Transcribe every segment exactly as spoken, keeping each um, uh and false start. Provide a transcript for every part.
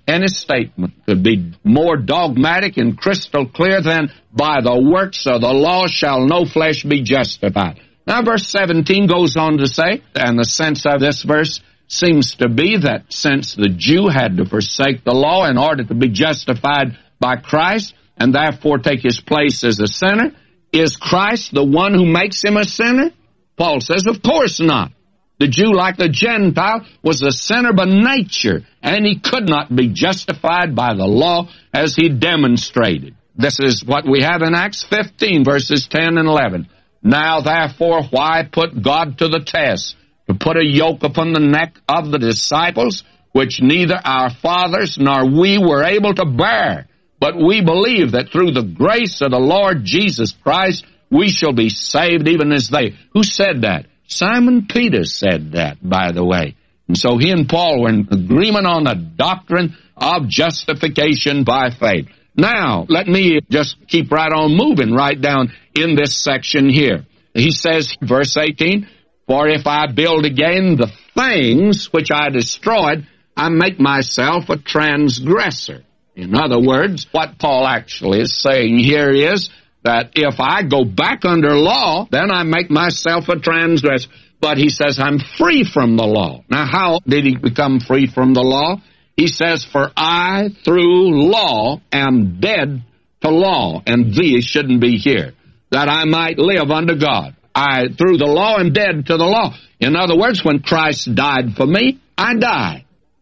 any statement could be more dogmatic and crystal clear than by the works of the law shall no flesh be justified. Now, verse seventeen goes on to say, and the sense of this verse seems to be that since the Jew had to forsake the law in order to be justified by Christ and therefore take his place as a sinner, is Christ the one who makes him a sinner? Paul says, of course not. The Jew, like the Gentile, was a sinner by nature, and he could not be justified by the law as he demonstrated. This is what we have in Acts fifteen, verses ten and eleven. Now, therefore, why put God to the test, to put a yoke upon the neck of the disciples, which neither our fathers nor we were able to bear? But we believe that through the grace of the Lord Jesus Christ, we shall be saved even as they. Who said that? Simon Peter said that, by the way. And so he and Paul were in agreement on the doctrine of justification by faith. Now, let me just keep right on moving right down in this section here. He says, verse eighteen, for if I build again the things which I destroyed, I make myself a transgressor. In other words, what Paul actually is saying here is that if I go back under law, then I make myself a transgressor. But he says, I'm free from the law. Now, how did he become free from the law? He says, for I, through law, am dead to law. And thee shouldn't be here. That I might live unto God. I, through the law, am dead to the law. In other words, when Christ died for me, I died.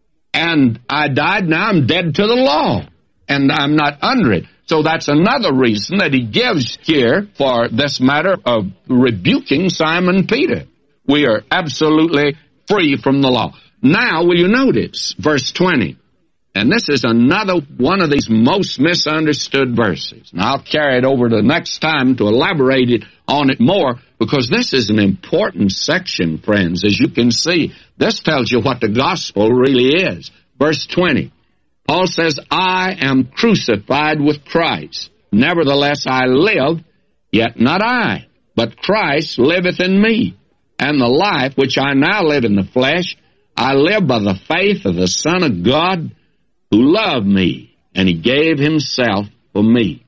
And I died, now I'm dead to the law. And I'm not under it. So that's another reason that he gives here for this matter of rebuking Simon Peter. We are absolutely free from the law. Now, will you notice verse twenty? And this is another one of these most misunderstood verses. Now, I'll carry it over to the next time to elaborate it on it more, because this is an important section, friends. As you can see, this tells you what the gospel really is. Verse twenty. Paul says, I am crucified with Christ. Nevertheless I live, yet not I, but Christ liveth in me. And the life which I now live in the flesh, I live by the faith of the Son of God, who loved me, and he gave himself for me.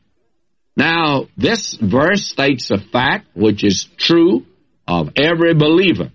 Now, this verse states a fact which is true of every believer.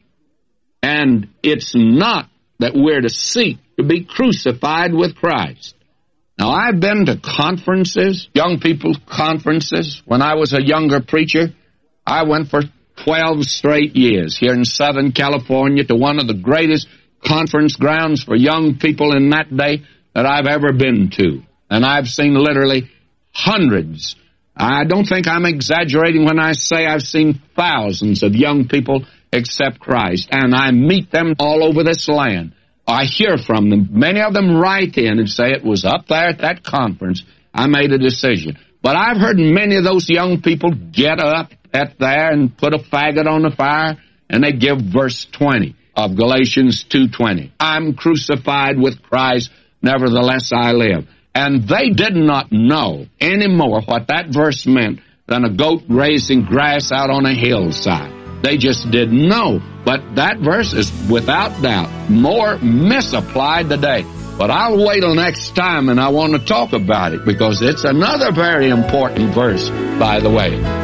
And it's not that we're to seek to be crucified with Christ. Now, I've been to conferences, young people's conferences. When I was a younger preacher, I went for twelve straight years here in Southern California to one of the greatest conference grounds for young people in that day that I've ever been to. And I've seen literally hundreds. I don't think I'm exaggerating when I say I've seen thousands of young people accept Christ. And I meet them all over this land. I hear from them. Many of them write in and say, it was up there at that conference I made a decision. But I've heard many of those young people get up at there and put a faggot on the fire, and they give verse twenty of Galatians two twenty. I'm crucified with Christ, nevertheless I live. And they did not know any more what that verse meant than a goat grazing grass out on a hillside. They just didn't know. But that verse is, without doubt, more misapplied today. But I'll wait till next time, and I want to talk about it, because it's another very important verse, by the way.